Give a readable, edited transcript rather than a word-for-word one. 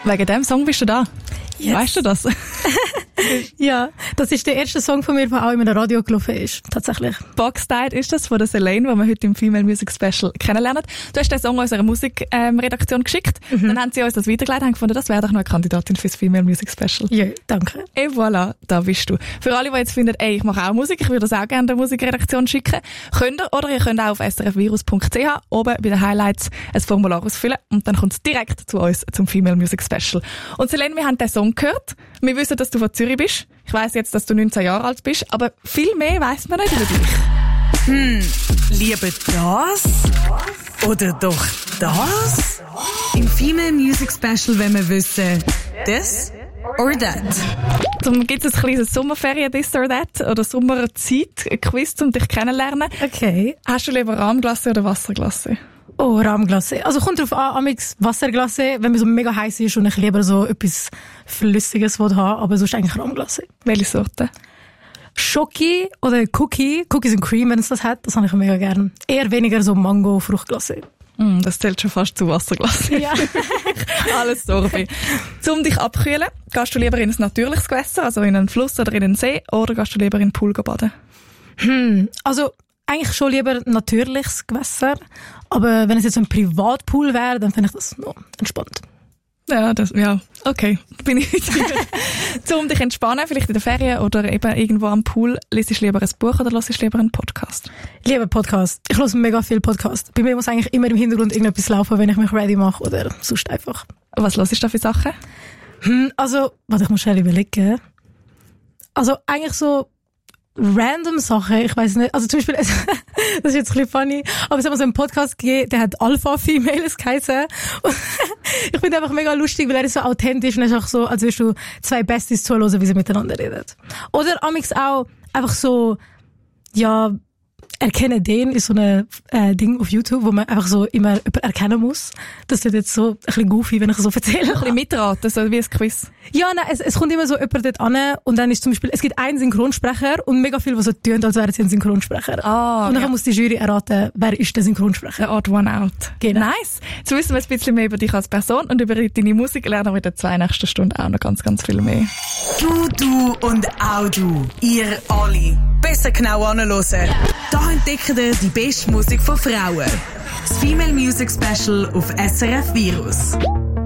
Wegen dem Song bist du da. Yes. Weißt du das? Ja, das ist der erste Song von mir, der auch in einem Radio gelaufen ist, tatsächlich. Boxstyle ist das von der Selene, den wir heute im Female Music Special kennenlernen. Du hast den Song unserer Musikredaktion geschickt. Dann haben sie uns das weitergeleitet und haben gefunden, das wäre doch noch eine Kandidatin fürs Female Music Special. Ja, danke. Et voilà, da bist du. Für alle, die jetzt finden, ich mache auch Musik, ich würde das auch gerne der Musikredaktion schicken, könnt ihr, oder ihr könnt auch auf srfvirus.ch oben bei den Highlights ein Formular ausfüllen und dann kommt es direkt zu uns zum Female Music Special. Und Selene, wir haben den Song gehört. Wir wissen, dass du von Zürich bist. Ich weiss jetzt, dass du 19 Jahre alt bist, aber viel mehr weiss man nicht über dich. Lieber das? Oder doch das? Im Female Music Special wollen wir wissen, this or that. Gibt es ein kleines Sommerferien-This or That oder Sommerzeit-Quiz, um dich kennenzulernen. Okay. Hast du lieber Rahmglasse oder Wasserglasse? Oh, Rahmglasse. Also kommt drauf an, amix Wasserglasse, wenn man so mega heiß ist und ich lieber so etwas Flüssiges haben, aber sonst eigentlich Rahmglasse. Welche Sorte? Schoki oder Cookie. Cookies and Cream, wenn es das hat, das habe ich mega gern. Eher weniger so Mango-Fruchtglasse. Das zählt schon fast zu Wasserglasse. Ja. Alles Sorbe. Um dich abkühlen, gehst du lieber in ein natürliches Gewässer, also in einen Fluss oder in einen See, oder gehst du lieber in den Pool baden? Also eigentlich schon lieber natürliches Gewässer, aber wenn es jetzt ein Privatpool wäre, dann finde ich das noch entspannt. Ja, okay, bin ich mit dir. Um dich entspannen, vielleicht in der Ferien oder eben irgendwo am Pool, liest du lieber ein Buch oder hörst du lieber einen Podcast? Lieber Podcast. Ich höre mega viel Podcast. Bei mir muss eigentlich immer im Hintergrund irgendetwas laufen, wenn ich mich ready mache oder sonst einfach. Was hörst du da für Sachen? Also, warte, ich muss schnell überlegen. Also eigentlich so random Sachen, ich weiß nicht, also zum Beispiel, das ist jetzt ein bisschen funny, aber es hat mal so einen Podcast gegeben, der hat Alpha Females geheißen. Und ich finde einfach mega lustig, weil er ist so authentisch und er ist auch so, als würdest du zwei Besties zuhören, wie sie miteinander reden. Oder amix auch einfach so, ja, erkenne den ist so ein Ding auf YouTube, wo man einfach so immer jemanden erkennen muss. Das wird jetzt so ein bisschen goofy, wenn ich so erzähle. Ein bisschen mitraten, so wie ein Quiz. Ja, nein, es kommt immer so jemand dort an und dann ist zum Beispiel, es gibt einen Synchronsprecher und mega viele, die so tun, als wären sie ein Synchronsprecher. Und dann muss die Jury erraten, wer ist der Synchronsprecher. Der Odd One Out. Genau. Nice. Jetzt wissen wir ein bisschen mehr über dich als Person und über deine Musik lernen wir in den 2 nächsten Stunden auch noch ganz, ganz viel mehr. Du und auch du. Ihr alle. Besser genau anhören. Da entdecken wir die beste Musik von Frauen. Das Female Music Special auf SRF Virus.